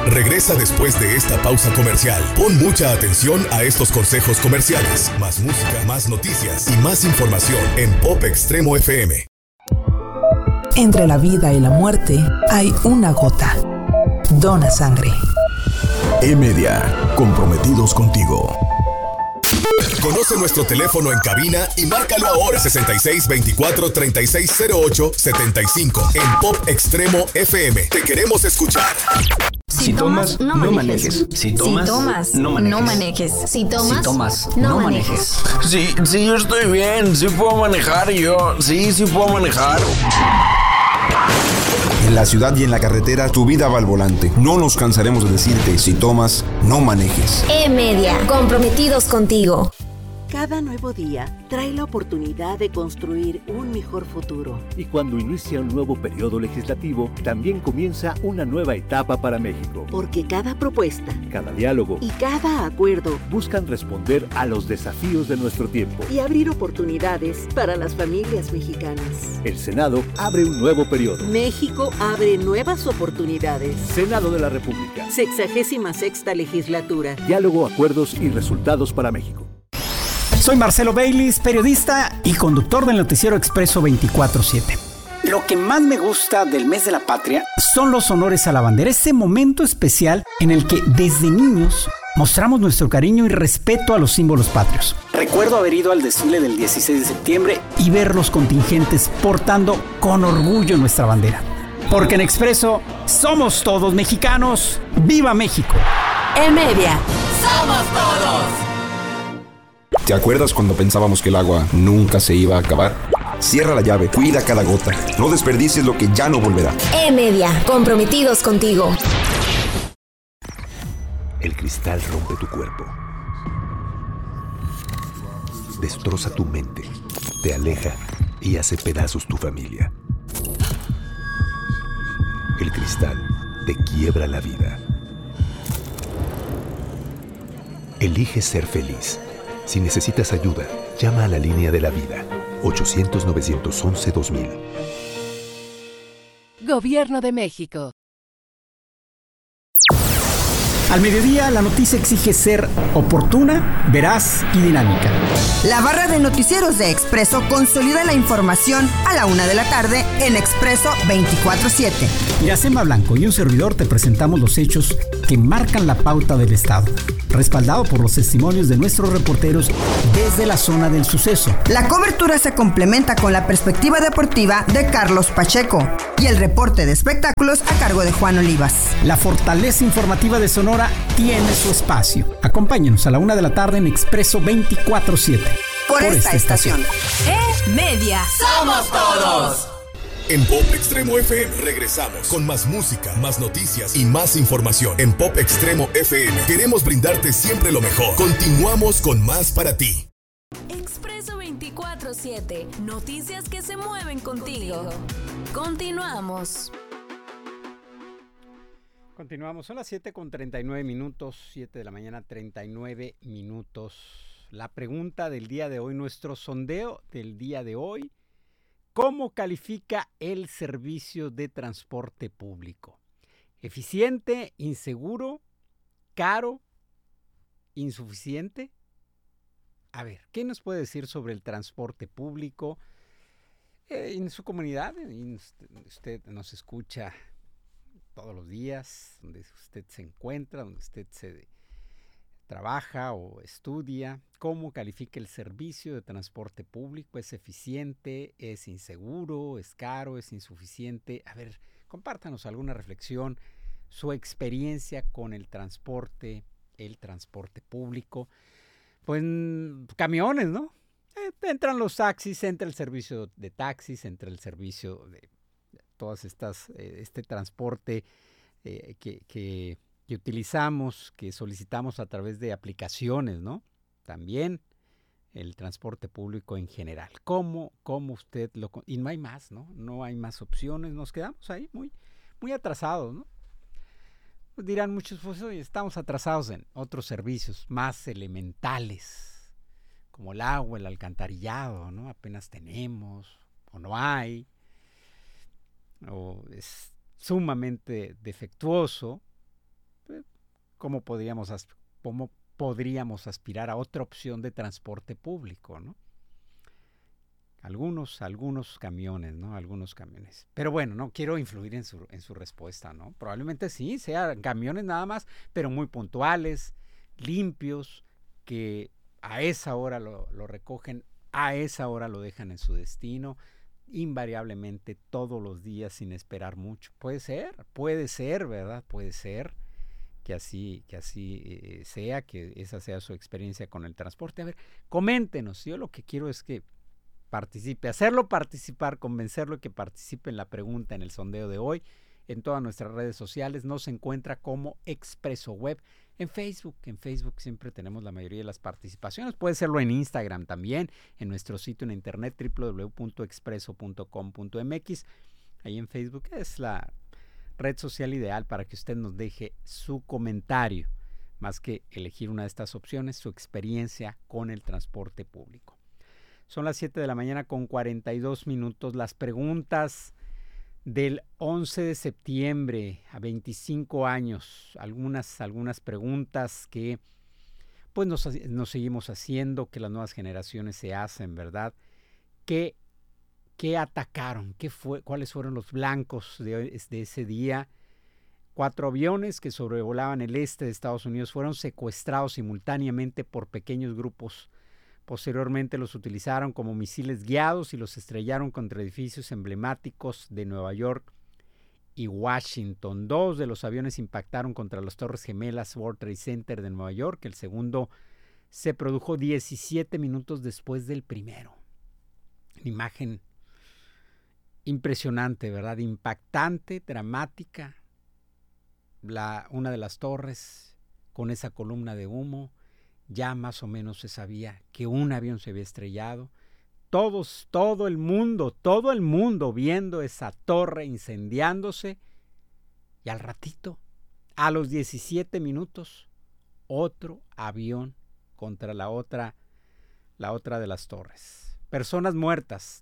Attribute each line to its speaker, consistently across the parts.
Speaker 1: regresa después de esta pausa comercial. Pon mucha atención a estos consejos comerciales. Más música, más noticias y más información en Pop Extremo FM.
Speaker 2: Entre la vida y la muerte hay una gota. Dona sangre.
Speaker 1: E-Media, comprometidos contigo. Conoce nuestro teléfono en cabina y márcalo ahora. 6624-3608-75 en Pop Extremo FM. Te queremos escuchar.
Speaker 3: Si tomas, no manejes. Si tomas, no manejes.
Speaker 4: Si tomas, no manejes.
Speaker 3: Sí, yo estoy bien. Sí puedo manejar yo. Sí puedo manejar.
Speaker 5: En la ciudad y en la carretera, tu vida va al volante. No nos cansaremos de decirte, si tomas, no manejes.
Speaker 4: E-Media, comprometidos contigo.
Speaker 6: Cada nuevo día trae la oportunidad de construir un mejor futuro.
Speaker 7: Y cuando inicia un nuevo periodo legislativo, también comienza una nueva etapa para México.
Speaker 6: Porque cada propuesta,
Speaker 7: cada diálogo
Speaker 6: y cada acuerdo
Speaker 7: buscan responder a los desafíos de nuestro tiempo
Speaker 6: y abrir oportunidades para las familias mexicanas.
Speaker 7: El Senado abre un nuevo periodo.
Speaker 6: México abre nuevas oportunidades.
Speaker 7: Senado de la República.
Speaker 6: 66ª legislatura.
Speaker 7: Diálogo, acuerdos y resultados para México.
Speaker 8: Soy Marcelo Baylis, periodista y conductor del noticiero Expreso 24/7. Lo que más me gusta del mes de la patria son los honores a la bandera, ese momento especial en el que desde niños mostramos nuestro cariño y respeto a los símbolos patrios. Recuerdo haber ido al desfile del 16 de septiembre y ver los contingentes portando con orgullo nuestra bandera. Porque en Expreso somos todos mexicanos. ¡Viva México!
Speaker 4: E-Media.
Speaker 9: ¡Somos todos!
Speaker 5: ¿Te acuerdas cuando pensábamos que el agua nunca se iba a acabar? Cierra la llave, cuida cada gota. No desperdicies lo que ya no volverá.
Speaker 4: E-Media, comprometidos contigo.
Speaker 10: El cristal rompe tu cuerpo. Destroza tu mente, te aleja y hace pedazos tu familia. El cristal te quiebra la vida. Elige ser feliz. Si necesitas ayuda, llama a la línea de la vida, 800-911-2000.
Speaker 11: Gobierno de México.
Speaker 8: Al mediodía, la noticia exige ser oportuna, veraz y dinámica.
Speaker 12: La barra de noticieros de Expreso consolida la información a la 1 de la tarde en Expreso 24/7.
Speaker 8: Iracema Blanco y un servidor te presentamos los hechos que marcan la pauta del Estado, respaldado por los testimonios de nuestros reporteros desde la zona del suceso.
Speaker 12: La cobertura se complementa con la perspectiva deportiva de Carlos Pacheco y el reporte de espectáculos a cargo de Juan Olivas.
Speaker 8: La fortaleza informativa de Sonora tiene su espacio. Acompáñenos a la 1 de la tarde en Expreso 24/7.
Speaker 12: Por esta estación.
Speaker 9: E-Media. ¡Somos todos!
Speaker 1: En Pop Extremo FM regresamos con más música, más noticias y más información. En Pop Extremo FM queremos brindarte siempre lo mejor. Continuamos con más para ti.
Speaker 11: Expreso 24/7. Noticias que se mueven contigo. Continuamos.
Speaker 8: Son las 7:39, 7 de la mañana, 39 minutos. La pregunta del día de hoy, nuestro sondeo del día de hoy: ¿cómo califica el servicio de transporte público? ¿Eficiente, inseguro, caro, insuficiente? A ver, ¿qué nos puede decir sobre el transporte público en su comunidad? Usted nos escucha todos los días, donde usted se encuentra, donde usted se trabaja o estudia. ¿Cómo califica el servicio de transporte público? ¿Es eficiente? ¿Es inseguro? ¿Es caro? ¿Es insuficiente? A ver, compártanos alguna reflexión, su experiencia con el transporte público. Pues camiones, ¿no? Entran los taxis, entra el servicio de taxis, entra el servicio de todas estas, este transporte que utilizamos, que solicitamos a través de aplicaciones, ¿no? También el transporte público en general. ¿Cómo usted lo... Y no hay más, ¿no? No hay más opciones, nos quedamos ahí muy atrasados, ¿no? Pues dirán muchos, pues oye, estamos atrasados en otros servicios más elementales, como el agua, el alcantarillado, ¿no? Apenas tenemos, o no hay, o es sumamente defectuoso. cómo podríamos aspirar a otra opción de transporte público, ¿no? Algunos camiones, ¿no? Algunos camiones. Pero bueno, no quiero influir en su respuesta, ¿no? Probablemente sí, sean camiones nada más, pero muy puntuales, limpios, que a esa hora lo recogen, a esa hora lo dejan en su destino, invariablemente todos los días sin esperar mucho. Puede ser, ¿verdad? Puede ser que así sea, que esa sea su experiencia con el transporte. A ver, coméntenos. Yo lo que quiero es que participe, hacerlo participar, convencerlo de que participe en la pregunta, en el sondeo de hoy. En todas nuestras redes sociales nos encuentra como Expreso Web. En Facebook siempre tenemos la mayoría de las participaciones. Puede serlo en Instagram también, en nuestro sitio en internet www.expreso.com.mx. Ahí en Facebook es la red social ideal para que usted nos deje su comentario, más que elegir una de estas opciones, su experiencia con el transporte público. Son las 7 de la mañana con 42 minutos. Las preguntas del 11 de septiembre a 25 años. Algunas preguntas que pues nos seguimos haciendo, que las nuevas generaciones se hacen, ¿verdad? ¿Qué atacaron? ¿Cuáles fueron los blancos de ese día? 4 aviones que sobrevolaban el este de Estados Unidos fueron secuestrados simultáneamente por pequeños grupos. Posteriormente los utilizaron como misiles guiados y los estrellaron contra edificios emblemáticos de Nueva York y Washington. 2 de los aviones impactaron contra las Torres Gemelas World Trade Center de Nueva York. El segundo se produjo 17 minutos después del primero. Una imagen impresionante, ¿verdad? Impactante, dramática. Una de las torres con esa columna de humo. Ya más o menos se sabía que un avión se había estrellado. Todo el mundo viendo esa torre incendiándose. Y al ratito, a los 17 minutos, otro avión contra la otra de las torres. Personas muertas,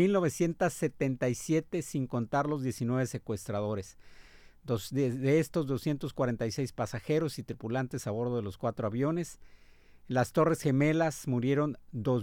Speaker 8: 2.977 sin contar los 19 secuestradores. De estos 246 pasajeros y tripulantes a bordo de los 4 aviones. Las Torres Gemelas murieron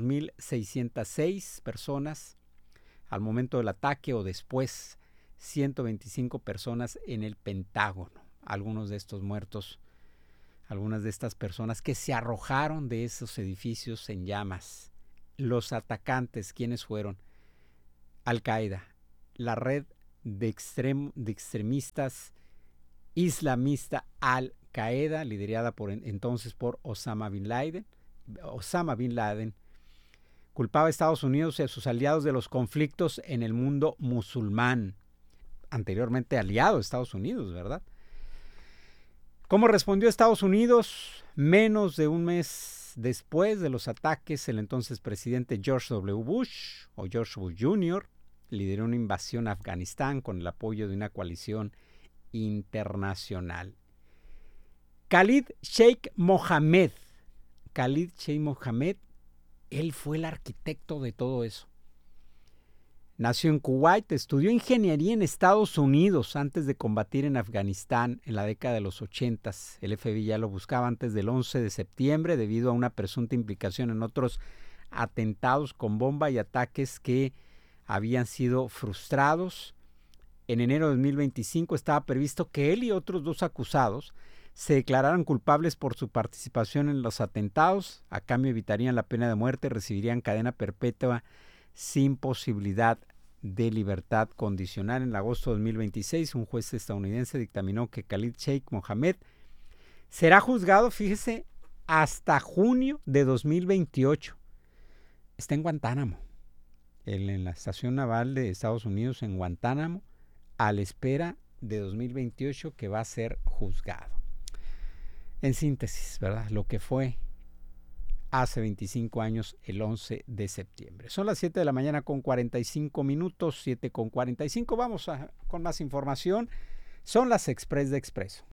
Speaker 8: 2.606 personas al momento del ataque o después 125 personas en el Pentágono. Algunos de estos muertos, algunas de estas personas que se arrojaron de esos edificios en llamas. Los atacantes, ¿quiénes fueron? Al-Qaeda, la red de extremistas islamista Al-Qaeda, liderada entonces por Osama Bin Laden, culpaba a Estados Unidos y a sus aliados de los conflictos en el mundo musulmán, anteriormente aliado a Estados Unidos, ¿verdad? ¿Cómo respondió Estados Unidos? Menos de un mes después de los ataques, el entonces presidente George W. Bush, o George Bush Jr., lideró una invasión a Afganistán con el apoyo de una coalición internacional. Khalid Sheikh Mohammed, él fue el arquitecto de todo eso. Nació en Kuwait, estudió ingeniería en Estados Unidos antes de combatir en Afganistán en la década de los 80s. El FBI ya lo buscaba antes del 11 de septiembre debido a una presunta implicación en otros atentados con bomba y ataques que habían sido frustrados. En enero de 2025 estaba previsto que él y otros 2 acusados se declararan culpables por su participación en los atentados. A cambio evitarían la pena de muerte y recibirían cadena perpetua sin posibilidad de libertad condicional. En agosto de 2026, un juez estadounidense dictaminó que Khalid Sheikh Mohammed será juzgado, fíjese, hasta junio de 2028. Está en Guantánamo, en la estación naval de Estados Unidos en Guantánamo, a la espera de 2028 que va a ser juzgado. En síntesis, ¿verdad? Lo que fue hace 25 años, el 11 de septiembre. Son las 7 de la mañana con 45 minutos, 7 con 45. Vamos con más información. Son las Express de Expreso.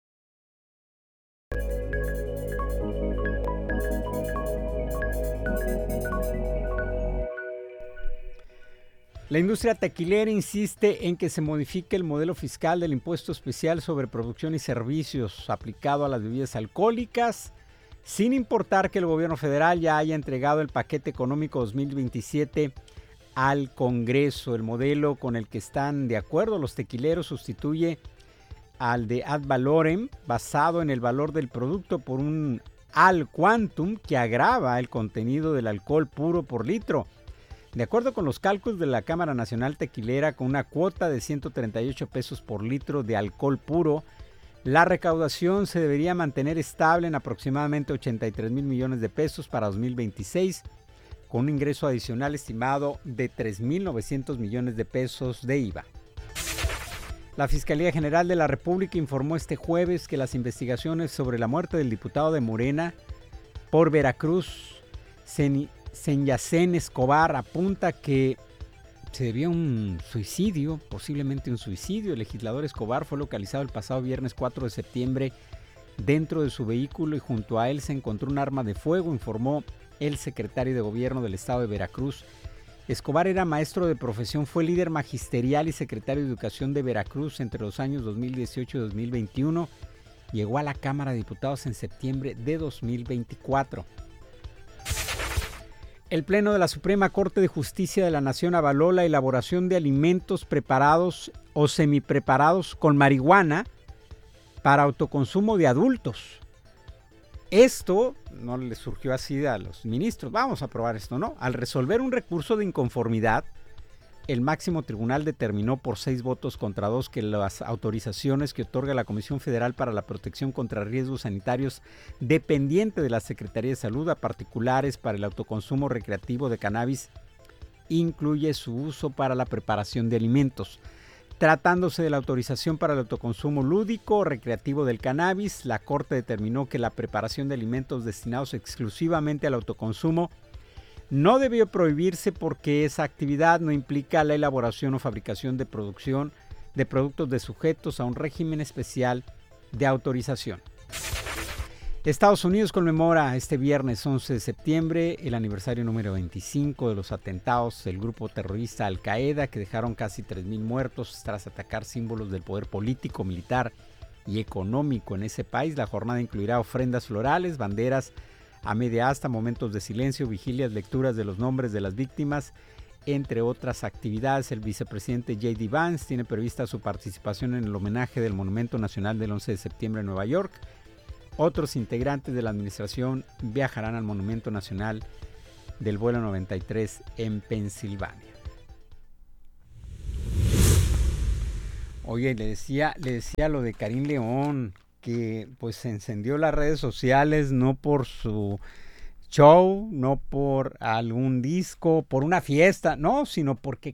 Speaker 8: La industria tequilera insiste en que se modifique el modelo fiscal del impuesto especial sobre producción y servicios aplicado a las bebidas alcohólicas, sin importar que el gobierno federal ya haya entregado el paquete económico 2027 al Congreso. El modelo con el que están de acuerdo los tequileros sustituye al de ad valorem, basado en el valor del producto por un al quantum que agrava el contenido del alcohol puro por litro. De acuerdo con los cálculos de la Cámara Nacional Tequilera, con una cuota de 138 pesos por litro de alcohol puro, la recaudación se debería mantener estable en aproximadamente 83 mil millones de pesos para 2026, con un ingreso adicional estimado de 3.900 millones de pesos de IVA. La Fiscalía General de la República informó este jueves que las investigaciones sobre la muerte del diputado de Morena por Veracruz, Senyacén Escobar, apunta que se debió a un suicidio, posiblemente un suicidio. El legislador Escobar fue localizado el pasado viernes 4 de septiembre dentro de su vehículo y junto a él se encontró un arma de fuego, informó el secretario de Gobierno del Estado de Veracruz. Escobar era maestro de profesión, fue líder magisterial y secretario de Educación de Veracruz entre los años 2018 y 2021. Llegó a la Cámara de Diputados en septiembre de 2024. El Pleno de la Suprema Corte de Justicia de la Nación avaló la elaboración de alimentos preparados o semipreparados con marihuana para autoconsumo de adultos. Esto no le surgió así a los ministros, vamos a aprobar esto, ¿no? Al resolver un recurso de inconformidad, el máximo tribunal determinó por 6 votos contra 2 que las autorizaciones que otorga la Comisión Federal para la Protección contra Riesgos Sanitarios, dependiente de la Secretaría de Salud, a particulares para el autoconsumo recreativo de cannabis, incluye su uso para la preparación de alimentos. Tratándose de la autorización para el autoconsumo lúdico o recreativo del cannabis, la Corte determinó que la preparación de alimentos destinados exclusivamente al autoconsumo no debió prohibirse porque esa actividad no implica la elaboración o fabricación de producción de productos de sujetos a un régimen especial de autorización. Estados Unidos conmemora este viernes 11 de septiembre el aniversario número 25 de los atentados del grupo terrorista Al-Qaeda, que dejaron casi 3,000 muertos tras atacar símbolos del poder político, militar y económico en ese país. La jornada incluirá ofrendas florales, banderas a media asta, momentos de silencio, vigilias, lecturas de los nombres de las víctimas, entre otras actividades. El vicepresidente J.D. Vance tiene prevista su participación en el homenaje del Monumento Nacional del 11 de septiembre en Nueva York. Otros integrantes de la administración viajarán al Monumento Nacional del vuelo 93 en Pensilvania. Oye, le decía lo de Karim León, que pues se encendió las redes sociales no por su show, no por algún disco, por una fiesta, no, sino porque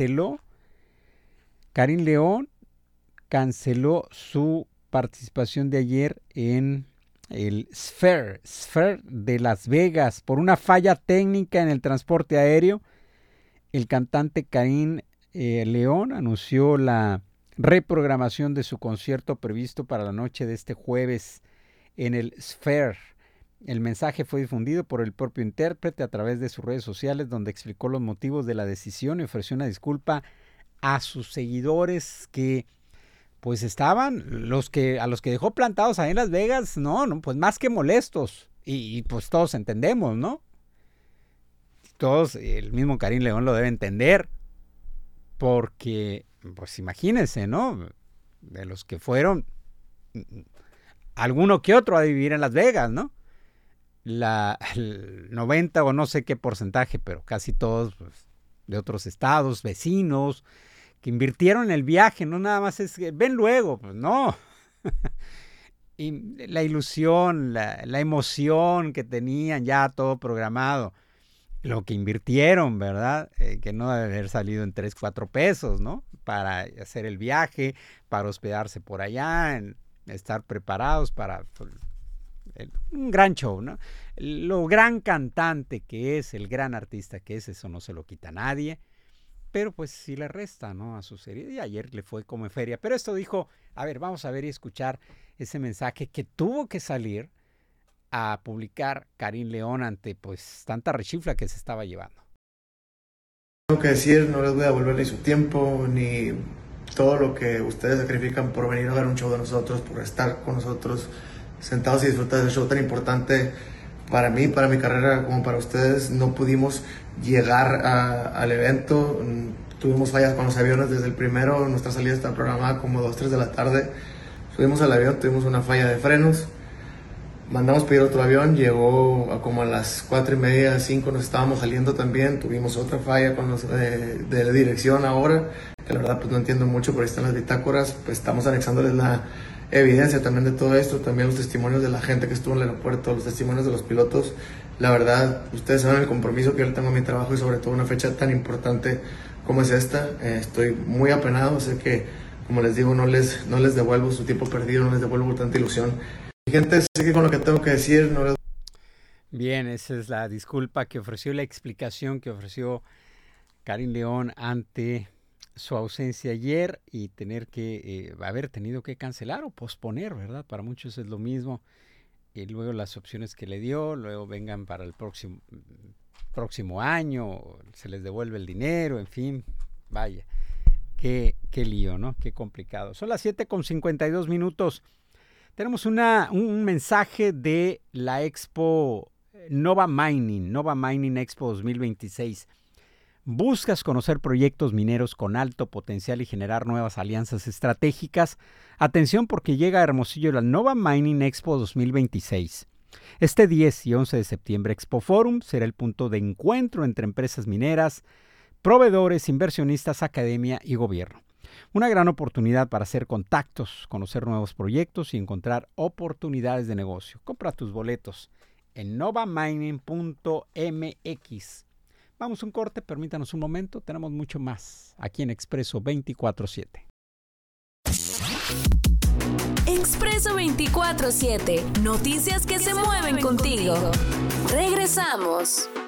Speaker 8: Karim León canceló su participación de ayer en el Sphere de Las Vegas por una falla técnica en el transporte aéreo. El cantante Karim León anunció la reprogramación de su concierto previsto para la noche de este jueves en el Sphere. El mensaje fue difundido por el propio intérprete a través de sus redes sociales, donde explicó los motivos de la decisión y ofreció una disculpa a sus seguidores que pues estaban, a los que dejó plantados ahí en Las Vegas, pues más que molestos, y pues todos entendemos, ¿no? Todos, el mismo Karim León lo debe entender, porque, pues imagínense, ¿no? De los que fueron, alguno que otro a vivir en Las Vegas, ¿no? El 90 o no sé qué porcentaje, pero casi todos pues, de otros estados, vecinos, que invirtieron en el viaje, no nada más es que ven luego, pues no. Y la ilusión, la emoción que tenían ya todo programado, lo que invirtieron, ¿verdad? Que no debe haber salido en 3, 4 pesos, ¿no? Para hacer el viaje, para hospedarse por allá, estar preparados para un gran show, ¿no? Lo gran cantante que es, el gran artista que es, eso no se lo quita a nadie. Pero pues sí le resta, ¿no? A su serie. Y ayer le fue como en feria. Pero esto dijo, a ver, vamos a ver y escuchar ese mensaje que tuvo que salir a publicar Karim León ante pues tanta rechifla que se estaba llevando.
Speaker 13: Tengo que decir, no les voy a devolver ni su tiempo, ni todo lo que ustedes sacrifican por venir a ver un show de nosotros, por estar con nosotros sentados y disfrutar de un show tan importante para mí, para mi carrera, como para ustedes. No pudimos llegar al evento, tuvimos fallas con los aviones desde el primero, nuestra salida está programada como 2, 3 de la tarde. Subimos al avión, tuvimos una falla de frenos, mandamos pedir otro avión, llegó como a las 4:30, 5 nos estábamos saliendo también, tuvimos otra falla con los de la dirección ahora, que la verdad pues no entiendo mucho, pero ahí están las bitácoras, pues estamos anexándoles la evidencia también de todo esto, también los testimonios de la gente que estuvo en el aeropuerto, los testimonios de los pilotos. La verdad, ustedes saben el compromiso que yo le tengo a mi trabajo y sobre todo una fecha tan importante como es esta. Estoy muy apenado, sé que, como les digo, no les devuelvo su tiempo perdido, no les devuelvo tanta ilusión. Gente, sé que con lo que tengo que decir no les...
Speaker 8: Bien, esa es la disculpa que ofreció, la explicación que ofreció Karim León ante su ausencia ayer y tener que haber tenido que cancelar o posponer, ¿verdad? Para muchos es lo mismo. Y luego las opciones que le dio, luego vengan para el próximo año, se les devuelve el dinero, en fin, vaya, qué lío, ¿no? Qué complicado. Son las 7:52. Tenemos un mensaje de la Expo Nova Mining Expo 2026. ¿Buscas conocer proyectos mineros con alto potencial y generar nuevas alianzas estratégicas? Atención, porque llega a Hermosillo la Nova Mining Expo 2026. Este 10 y 11 de septiembre, Expo Forum será el punto de encuentro entre empresas mineras, proveedores, inversionistas, academia y gobierno. Una gran oportunidad para hacer contactos, conocer nuevos proyectos y encontrar oportunidades de negocio. Compra tus boletos en novamining.mx. Vamos a un corte, permítanos un momento, tenemos mucho más aquí en Expreso 24/7.
Speaker 11: Expreso 24/7, noticias que se mueven contigo. Regresamos.